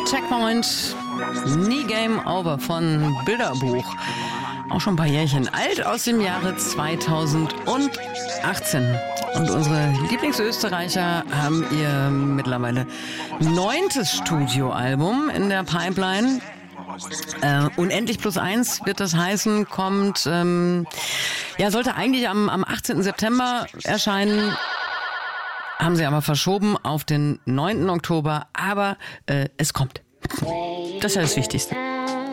Checkpoint, nie Game Over von Bilderbuch. Auch schon ein paar Jährchen alt, aus dem Jahre 2018. Und unsere Lieblingsösterreicher haben ihr mittlerweile 9. Studioalbum in der Pipeline. Unendlich +1 wird das heißen, kommt, sollte eigentlich am 18. September erscheinen. Haben sie aber verschoben auf den 9. Oktober, aber es kommt. Das ist ja das Wichtigste.